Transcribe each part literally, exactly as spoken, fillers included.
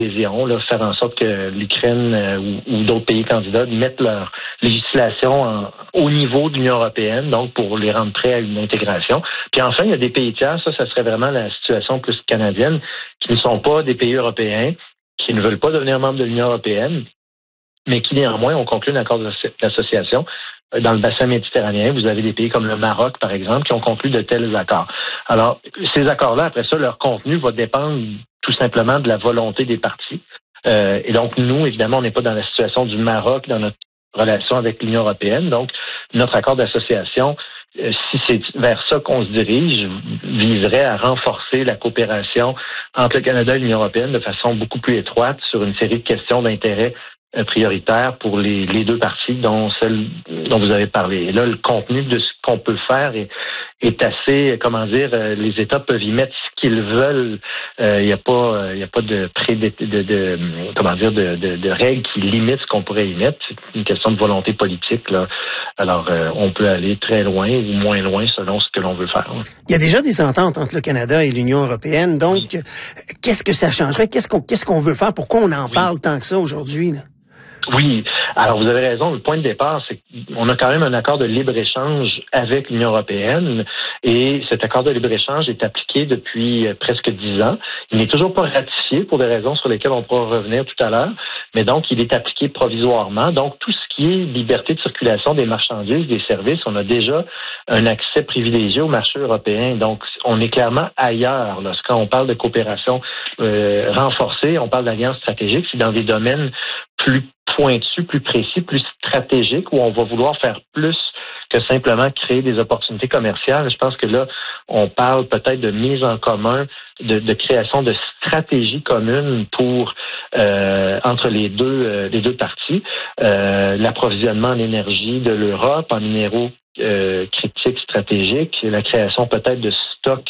adhésion, là, faire en sorte que l'Ukraine euh, ou, ou d'autres pays candidats mettent leur législation en, au niveau de l'Union européenne, donc pour les rendre prêts à une intégration. Puis enfin, il y a des pays tiers, ça, ça serait vraiment la situation plus canadienne, qui ne sont pas des pays européens, qui ne veulent pas devenir membres de l'Union européenne, mais qui néanmoins ont conclu un accord d'association. Dans le bassin méditerranéen, vous avez des pays comme le Maroc, par exemple, qui ont conclu de tels accords. Alors, ces accords-là, après ça, leur contenu va dépendre tout simplement de la volonté des parties. Euh, et donc, nous, évidemment, on n'est pas dans la situation du Maroc dans notre relation avec l'Union européenne. Donc, notre accord d'association, euh, si c'est vers ça qu'on se dirige, viserait à renforcer la coopération entre le Canada et l'Union européenne de façon beaucoup plus étroite sur une série de questions d'intérêt prioritaire pour les, les deux parties, dont celle dont vous avez parlé. Et là, le contenu de ce qu'on peut faire est, est assez, comment dire, euh, les États peuvent y mettre ce qu'ils veulent. Il euh, n'y a pas, il euh, y a pas de pré de, de, de comment dire, de, de, de règles qui limitent ce qu'on pourrait y mettre. C'est une question de volonté politique, là. Alors, euh, on peut aller très loin ou moins loin selon ce que l'on veut faire. Il y a déjà des ententes entre le Canada et l'Union européenne. Donc, oui. Qu'est-ce que ça changerait? Qu'est-ce qu'on, qu'est-ce qu'on veut faire? Pourquoi on en oui. parle tant que ça aujourd'hui, là? Oui, alors vous avez raison, le point de départ, c'est qu'on a quand même un accord de libre-échange avec l'Union européenne et cet accord de libre-échange est appliqué depuis presque dix ans. Il n'est toujours pas ratifié pour des raisons sur lesquelles on pourra revenir tout à l'heure, mais donc il est appliqué provisoirement. Donc tout ce qui est liberté de circulation des marchandises, des services, on a déjà un accès privilégié au marché européen. Donc on est clairement ailleurs. Lorsqu'on parle de coopération euh, renforcée, on parle d'alliance stratégique, c'est dans des domaines plus pointu, plus précis, plus stratégique, où on va vouloir faire plus que simplement créer des opportunités commerciales. Je pense que là, on parle peut-être de mise en commun, de, de création de stratégies communes pour euh, entre les deux euh, les deux parties. Euh, l'approvisionnement en énergie de l'Europe, en minéraux euh, critiques stratégiques, la création peut-être de stocks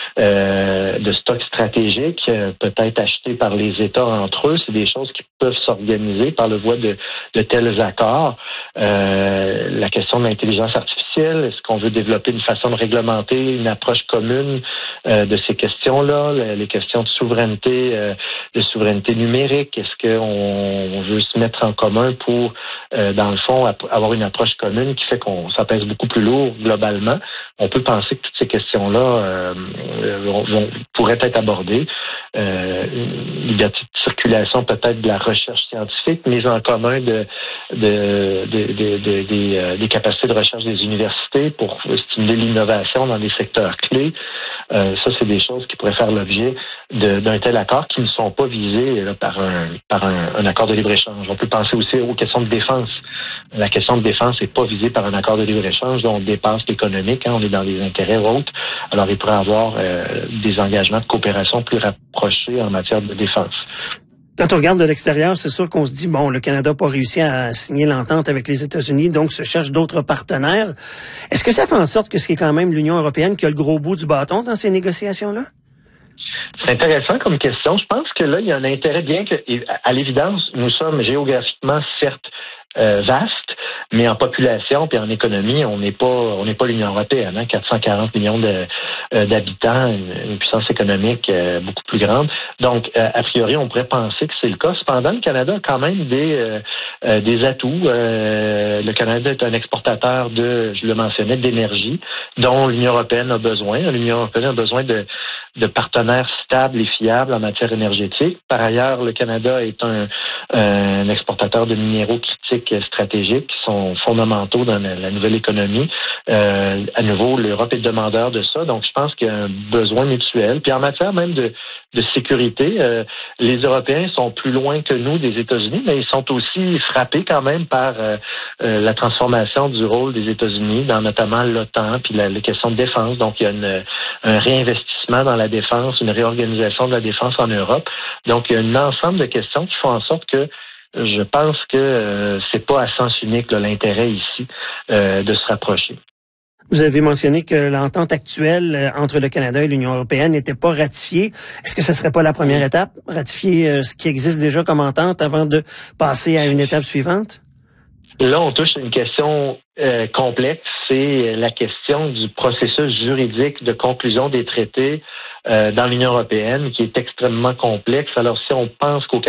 Euh, de stocks stratégiques, euh, peut-être achetés par les États entre eux. C'est des choses qui peuvent s'organiser par le voie de, de tels accords. Euh, la question de l'intelligence artificielle, est-ce qu'on veut développer une façon de réglementer une approche commune euh, de ces questions-là? Les questions de souveraineté, euh, de souveraineté numérique, est-ce qu'on on veut se mettre en commun pour, euh, dans le fond, avoir une approche commune qui fait qu'on ça pèse beaucoup plus lourd globalement? On peut penser que toutes ces questions-là euh, vont, vont, pourraient être abordées. Euh, une liberté de circulation, peut-être de la recherche scientifique, mise en commun de, de, de, de, de, de des, euh, des capacités de recherche des universités pour stimuler l'innovation dans des secteurs clés. Euh, ça, c'est des choses qui pourraient faire l'objet de, d'un tel accord qui ne sont pas visées là, par, un, par un, un accord de libre-échange. On peut penser aussi aux questions de défense. La question de défense n'est pas visée par un accord de libre-échange dont on dépasse l'économique. Hein, on est dans des intérêts autres. Alors, il pourrait y avoir euh, des engagements de coopération plus rapprochés en matière de défense. Quand on regarde de l'extérieur, c'est sûr qu'on se dit, bon, le Canada n'a pas réussi à signer l'entente avec les États-Unis, donc se cherche d'autres partenaires. Est-ce que ça fait en sorte que c'est quand même l'Union européenne qui a le gros bout du bâton dans ces négociations-là? C'est intéressant comme question. Je pense que là, il y a un intérêt, bien que, à l'évidence, nous sommes géographiquement, certes, euh, vastes, mais en population puis en économie, on n'est pas on n'est pas l'Union européenne, hein, quatre cent quarante millions de, euh, d'habitants, une, une puissance économique euh, beaucoup plus grande. Donc, euh, a priori, on pourrait penser que c'est le cas. Cependant, le Canada a quand même des euh, euh, des atouts. Euh, le Canada est un exportateur de, je le mentionnais, d'énergie, dont l'Union européenne a besoin. L'Union européenne a besoin de de partenaires stables et fiables en matière énergétique. Par ailleurs, le Canada est un, un exportateur de minéraux critiques stratégiques qui sont fondamentaux dans la, la nouvelle économie. Euh, à nouveau, l'Europe est demandeur de ça, donc je pense qu'il y a un besoin mutuel. Puis en matière même de, de sécurité, euh, les Européens sont plus loin que nous des États-Unis, mais ils sont aussi frappés quand même par euh, euh, la transformation du rôle des États-Unis dans notamment l'OTAN puis la, les questions de défense. Donc il y a une, un réinvestissement dans la défense, une réorganisation de la défense en Europe. Donc il y a un ensemble de questions qui font en sorte que je pense que euh, c'est pas à sens unique là, l'intérêt ici euh, de se rapprocher. Vous avez mentionné que l'entente actuelle entre le Canada et l'Union européenne n'était pas ratifiée. Est-ce que ce serait pas la première étape, ratifier euh, ce qui existe déjà comme entente avant de passer à une étape suivante? Là, on touche à une question euh, complexe, c'est la question du processus juridique de conclusion des traités euh, dans l'Union européenne qui est extrêmement complexe. Alors, si on pense qu'au